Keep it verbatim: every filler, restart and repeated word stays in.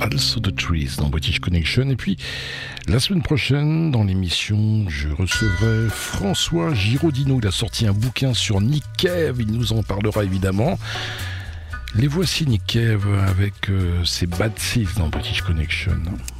Also the Trees dans British Connection. Et puis, la semaine prochaine, dans l'émission, je recevrai François Giraudino. Il a sorti un bouquin sur Nick Cave. Il nous en parlera évidemment. Les voici Nick Cave avec euh, ses Bad Seeds dans British Connection.